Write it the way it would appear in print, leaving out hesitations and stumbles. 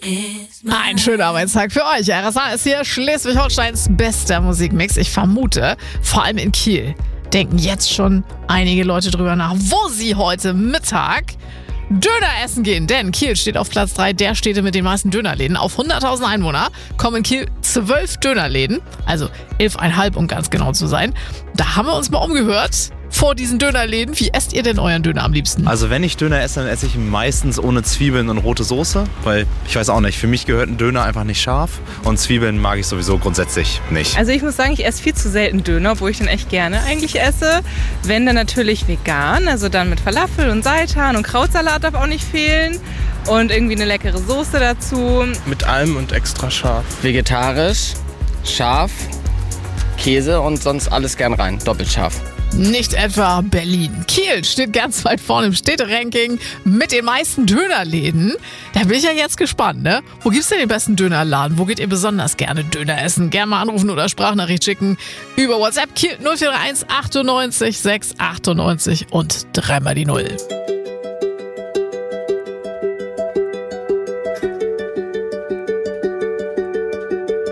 Ein schöner Arbeitstag für euch. RSA ist hier Schleswig-Holsteins bester Musikmix. Ich vermute, vor allem in Kiel denken jetzt schon einige Leute drüber nach, wo sie heute Mittag Döner essen gehen. Denn Kiel steht auf Platz 3 der Städte mit den meisten Dönerläden. Auf 100.000 Einwohner kommen in Kiel 12 Dönerläden. Also 11,5, um ganz genau zu sein. Da haben wir uns mal umgehört vor diesen Dönerläden. Wie esst ihr denn euren Döner am liebsten? Also wenn ich Döner esse, dann esse ich ihn meistens ohne Zwiebeln und rote Soße. Weil, ich weiß auch nicht, für mich gehört ein Döner einfach nicht scharf. Und Zwiebeln mag ich sowieso grundsätzlich nicht. Also ich muss sagen, ich esse viel zu selten Döner, obwohl ich den echt gerne eigentlich esse. Wenn, dann natürlich vegan, also dann mit Falafel und Seitan und Krautsalat darf auch nicht fehlen. Und irgendwie eine leckere Soße dazu. Mit allem und extra scharf. Vegetarisch, scharf, Käse und sonst alles gern rein, doppelt scharf. Nicht etwa Berlin. Kiel steht ganz weit vorne im Städteranking mit den meisten Dönerläden. Da bin ich ja jetzt gespannt, ne? Wo gibt's denn den besten Dönerladen? Wo geht ihr besonders gerne Döner essen? Gerne mal anrufen oder Sprachnachricht schicken über WhatsApp. Kiel 0431 98 6 98 und 3 mal die 0.